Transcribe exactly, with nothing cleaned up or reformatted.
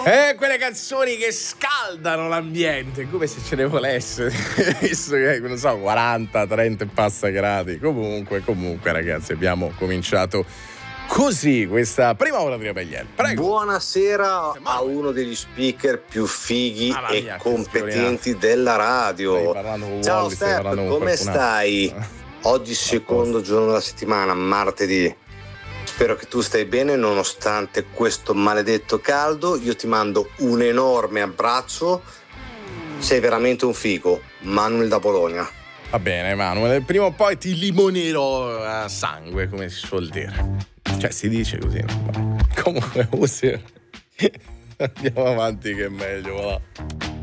Eh, quelle canzoni che scaldano l'ambiente, come se ce ne volesse, visto che, non so, quaranta, trenta e passa gradi. Comunque, comunque, ragazzi, abbiamo cominciato così questa prima ora di Rebellion. Prego. Buonasera a uno degli speaker più fighi Mamma mia, e competenti della radio. Ciao Steph, come stai? Oggi secondo giorno della settimana, martedì. Spero che tu stai bene nonostante questo maledetto caldo. Io ti mando un enorme abbraccio. Sei veramente un figo. Manuel da Bologna. Va bene, Manuel. Prima o poi ti limonerò a sangue, come si suol dire. Cioè, si dice così. No? Comunque, andiamo avanti che è meglio, va.